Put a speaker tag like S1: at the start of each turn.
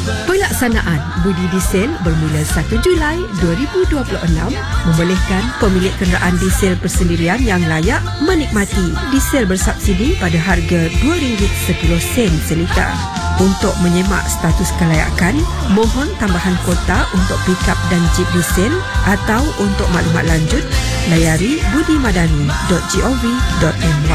S1: Pelaksanaan budi diesel bermula 1 Julai 2026 membolehkan pemilik kenderaan diesel persendirian yang layak menikmati diesel bersubsidi pada harga RM2.10 seliter. Untuk menyemak status kelayakan, mohon tambahan kota untuk pikap dan jeep diesel atau untuk maklumat lanjut, layari budimadani.gov.my.